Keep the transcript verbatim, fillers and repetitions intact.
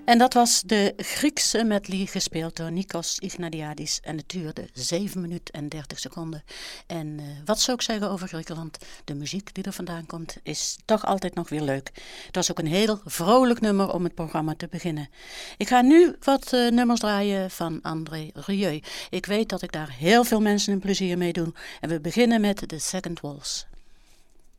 En dat was de Griekse medley gespeeld door Nikos Ignatiadis. En het duurde zeven minuten en dertig seconden. En uh, wat zou ik zeggen over Griekenland? De muziek die er vandaan komt is toch altijd nog weer leuk. Het was ook een heel vrolijk nummer om het programma te beginnen. Ik ga nu wat uh, nummers draaien van André Rieu. Ik weet dat ik daar heel veel mensen een plezier mee doe. En we beginnen met The Second Waltz.